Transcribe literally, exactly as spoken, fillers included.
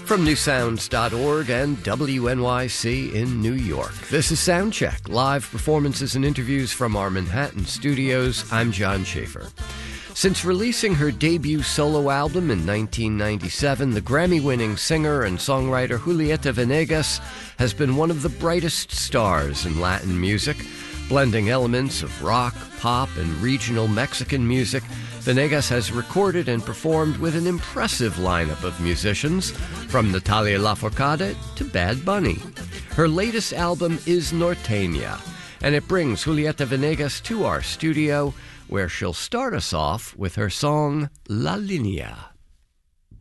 From new sounds dot org and W N Y C in New York, this is Soundcheck, live performances and interviews from our Manhattan studios. I'm John Schaefer. Since releasing her debut solo album in nineteen ninety-seven, the Grammy-winning singer and songwriter Julieta Venegas has been one of the brightest stars in Latin music. Blending elements of rock, pop, and regional Mexican music, Venegas has recorded and performed with an impressive lineup of musicians, from Natalia Lafourcade to Bad Bunny. Her latest album is Norteña, and it brings Julieta Venegas to our studio, where she'll start us off with her song La Línea.